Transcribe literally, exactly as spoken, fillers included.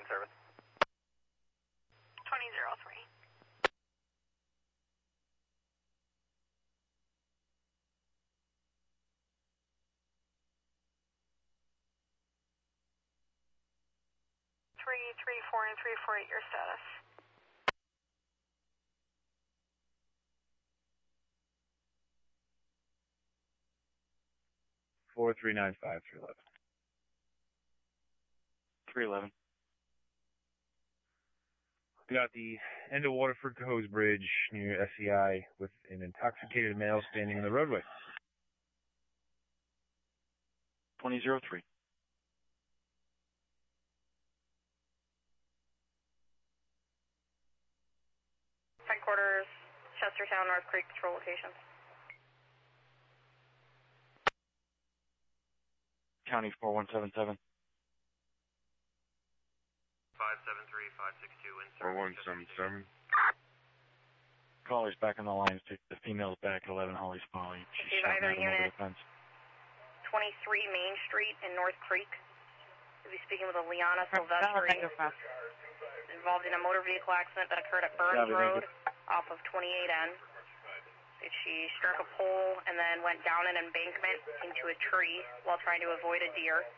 in service. twenty oh three. Three, three, four, and three, four, eight. Your status. Four three nine five three eleven. Three eleven. We got the end of Waterford Coast Bridge near S E I with an intoxicated male standing in the roadway. Twenty zero three. Headquarters, Chestertown, North Creek, patrol locations. County four one seven seven. Five seven three five six two in service. Four one seven seven. Caller's back on the line. The female's back at eleven Holly's Folly. She's Receive shouting either at him over unit. the fence. twenty-three Main Street in North Creek. We'll be speaking with a Liana Silvestri, involved in a motor vehicle accident that occurred at Burns Copy, Road off of twenty-eight N. She struck a pole and then went down an embankment into a tree while trying to avoid a deer.